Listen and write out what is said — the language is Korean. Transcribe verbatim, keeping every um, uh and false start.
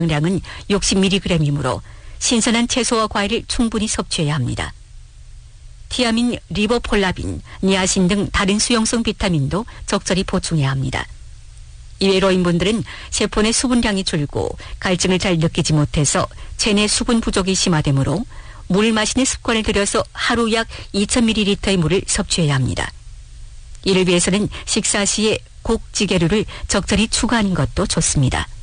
량은 육십 밀리그램이므로 신선한 채소와 과일을 충분히 섭취해야 합니다. 티아민, 리보폴라빈, 니아신 등 다른 수용성 비타민도 적절히 보충해야 합니다. 이외로 인분들은 세포 내 수분량이 줄고 갈증을 잘 느끼지 못해서 체내 수분 부족이 심화되므로 물 마시는 습관을 들여서 하루 약 이천 밀리리터의 물을 섭취해야 합니다. 이를 위해서는 식사 시에 곡지게류를 적절히 추가하는 것도 좋습니다.